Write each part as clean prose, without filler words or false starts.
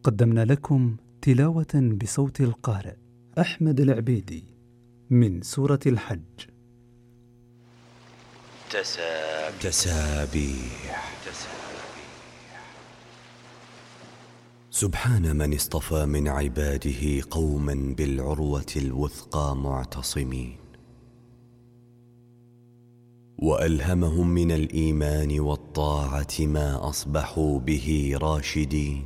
قدمنا لكم تلاوة بصوت القارئ أحمد العبيدي من سورة الحج. تسابيح. سبحان من اصطفى من عباده قوما بالعروة الوثقى معتصمين، وألهمهم من الإيمان والطاعة ما أصبحوا به راشدين،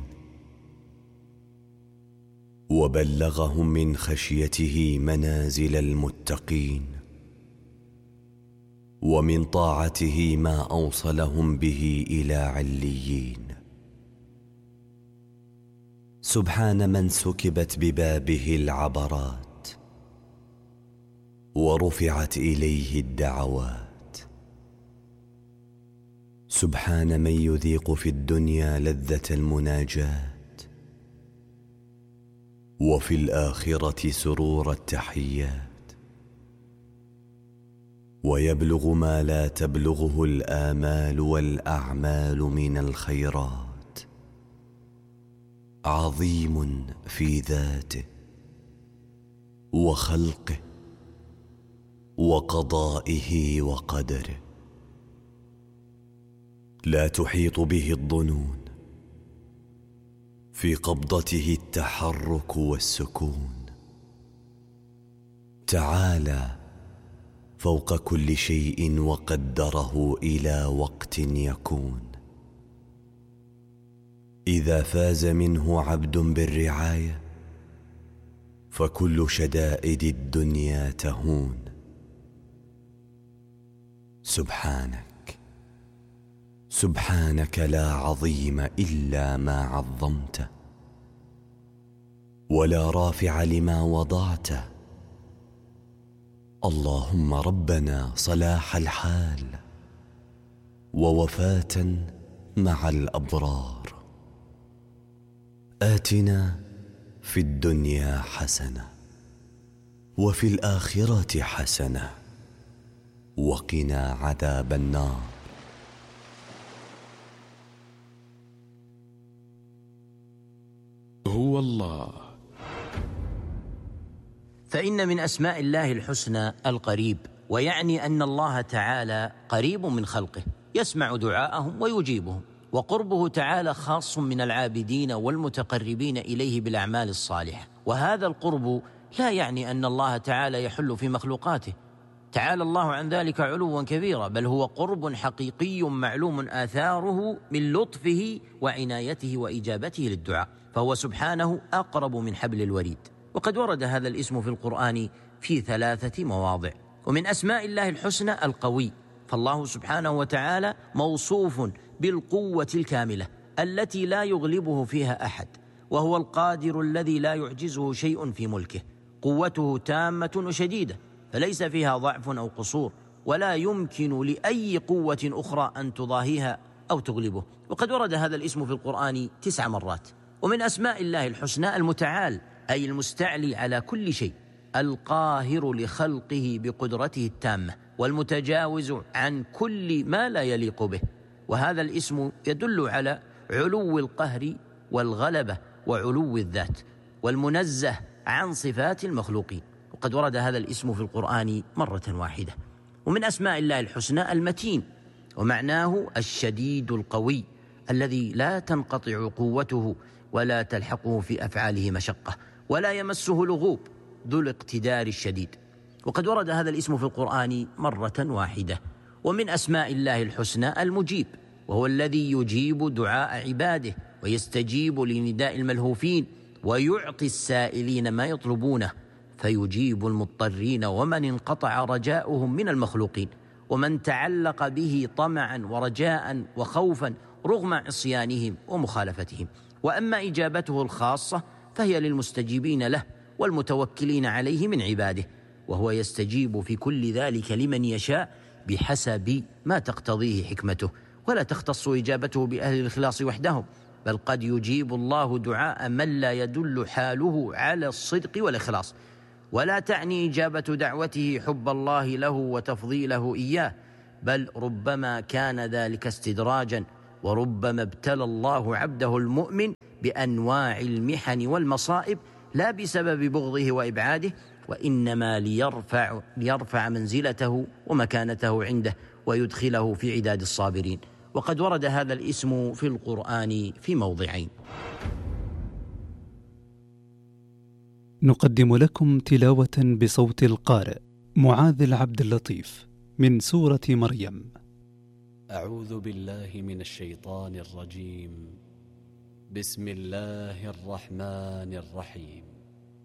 وبلغهم من خشيته منازل المتقين، ومن طاعته ما أوصلهم به إلى عليين. سبحان من سكبت ببابه العبرات ورفعت إليه الدعوات. سبحان من يذيق في الدنيا لذة المناجاة وفي الآخرة سرور التحيات، ويبلغ ما لا تبلغه الآمال والأعمال من الخيرات. عظيم في ذاته وخلقه وقضائه وقدره، لا تحيط به الظنون، في قبضته التحرك والسكون. تعالى فوق كل شيء وقدره إلى وقت يكون. إذا فاز منه عبد بالرعاية فكل شدائد الدنيا تهون. سبحانك لا عظيم إلا ما عظمته، ولا رافع لما وضعته. اللهم ربنا صلاح الحال ووفاة مع الأبرار. آتنا في الدنيا حسنة وفي الآخرة حسنة وقنا عذاب النار. هو الله. فإن من أسماء الله الحسنى القريب، ويعني أن الله تعالى قريب من خلقه، يسمع دعاءهم ويجيبهم، وقربه تعالى خاص من العابدين والمتقربين إليه بالأعمال الصالحة. وهذا القرب لا يعني أن الله تعالى يحل في مخلوقاته، تعالى الله عن ذلك علوا كبيرا، بل هو قرب حقيقي معلوم آثاره من لطفه وعنايته وإجابته للدعاء، فهو سبحانه أقرب من حبل الوريد. وقد ورد هذا الاسم في القرآن في 3 مواضع. ومن أسماء الله الحسنى القوي، فالله سبحانه وتعالى موصوف بالقوة الكاملة التي لا يغلبه فيها أحد، وهو القادر الذي لا يعجزه شيء في ملكه. قوته تامة وشديدة، فليس فيها ضعف أو قصور، ولا يمكن لأي قوة أخرى أن تضاهيها أو تغلبه. وقد ورد هذا الاسم في القرآن 9 مرات. ومن أسماء الله الحسنى المتعال، أي المستعلي على كل شيء، القاهر لخلقه بقدرته التامة، والمتجاوز عن كل ما لا يليق به. وهذا الاسم يدل على علو القهر والغلبة وعلو الذات، والمنزه عن صفات المخلوقين. وقد ورد هذا الاسم في القرآن مرة واحدة. ومن أسماء الله الحسنى المتين، ومعناه الشديد القوي الذي لا تنقطع قوته ولا تلحقه في أفعاله مشقة، ولا يمسه لغوب، ذو الاقتدار الشديد. وقد ورد هذا الاسم في القرآن مرة واحدة. ومن أسماء الله الحسنى المجيب، وهو الذي يجيب دعاء عباده ويستجيب لنداء الملهوفين، ويعطي السائلين ما يطلبونه، فيجيب المضطرين ومن انقطع رجاؤهم من المخلوقين، ومن تعلق به طمعا ورجاء وخوفا رغم عصيانهم ومخالفتهم. وأما إجابته الخاصة فهي للمستجيبين له والمتوكلين عليه من عباده، وهو يستجيب في كل ذلك لمن يشاء بحسب ما تقتضيه حكمته، ولا تختص إجابته بأهل الإخلاص وحدهم، بل قد يجيب الله دعاء من لا يدل حاله على الصدق والإخلاص. ولا تعني إجابة دعوته حب الله له وتفضيله إياه، بل ربما كان ذلك استدراجا وربما ابتلى الله عبده المؤمن بأنواع المحن والمصائب لا بسبب بغضه وإبعاده، وإنما ليرفع منزلته ومكانته عنده ويدخله في عداد الصابرين. وقد ورد هذا الاسم في القرآن في موضعين. نقدم لكم تلاوة بصوت القارئ معاذ العبد اللطيف من سورة مريم. أعوذ بالله من الشيطان الرجيم. بسم الله الرحمن الرحيم.